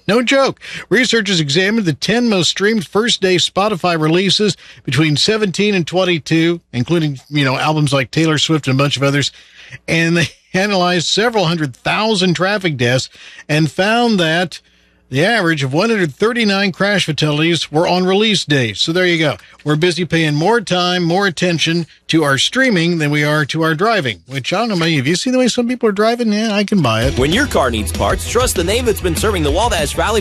No joke. Researchers examined the 10 most streamed first-day Spotify releases between 17 and 22, including, albums like Taylor Swift and a bunch of others. And they analyzed several 100,000 traffic deaths and found that the average of 139 crash fatalities were on release days. So there you go. We're busy paying more time, more attention to our streaming than we are to our driving, which I don't know about you. Have you seen the way some people are driving? Yeah, I can buy it. When your car needs parts, trust the name that's been serving the Wabash Valley